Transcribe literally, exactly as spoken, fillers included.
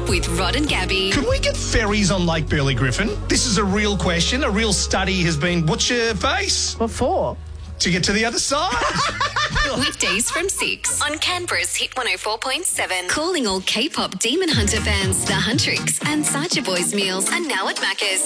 with Rod and Gabby. Could we get ferries on Lake Burley Griffin? This is a real question. A real study has been... What's your face? What for? To get to the other side. Weekdays from six on Canberra's Hit one oh four point seven. Calling all K-pop Demon Hunter fans, the Huntrix and Sacha Boys meals are now at Macca's.